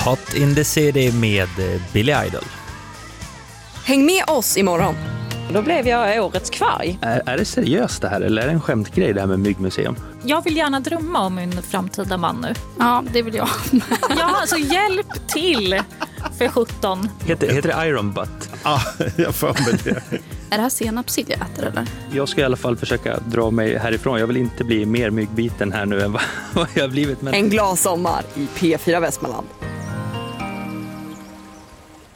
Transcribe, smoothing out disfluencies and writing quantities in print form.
Hot in the City med Billy Idol. Häng med oss imorgon. Då blev jag årets kvarg. Är det seriöst det här eller är det en skämtgrej det här med myggmuseum? Jag vill gärna drömma om min framtida man nu. Ja, det vill jag. Ja, alltså hjälp till för 17. Heter det Iron Butt? Ja, jag får med det. Är det här senapssill jag äter eller? Jag ska i alla fall försöka dra mig härifrån. Jag vill inte bli mer myggbiten här nu än vad jag har blivit. Men... En glad sommar i P4 Västmanland.